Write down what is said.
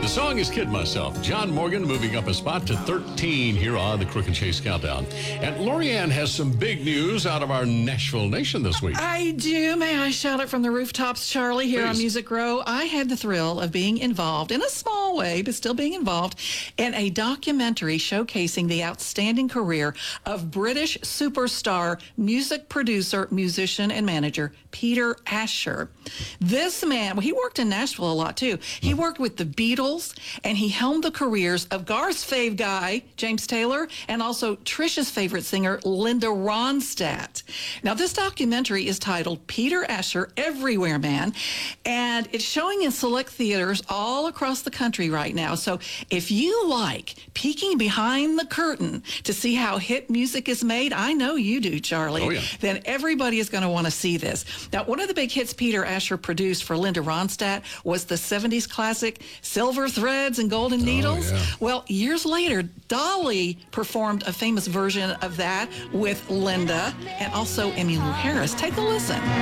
The song is Kid Myself. John Morgan moving up a spot to 13 here on the Crook and Chase Countdown. And Lorianne has some big news out of our Nashville Nation this week. I do. May I shout it from the rooftops, Charlie, here on Music Row? I had the thrill of being involved, in a small way, but still being involved, in a documentary showcasing the outstanding career of British superstar music producer, musician, and manager Peter Asher. This man, well, he worked in Nashville a lot, too. He worked with the Beatles, and he helmed the careers of Garth's fave guy, James Taylor, and also Trisha's favorite singer, Linda Ronstadt. Now, this documentary is titled Peter Asher, Everywhere Man, and it's showing in select theaters all across the country right now. So if you like peeking behind the curtain to see how hit music is made, I know you do, Charlie, oh, yeah. Then everybody is going to want to see this. Now, one of the big hits Peter Asher produced for Linda Ronstadt was the 70s classic Silver Threads and Golden Needles. Yeah. Well, years later, Dolly performed a famous version of that with Linda and also Emmylou Harris. Take a listen.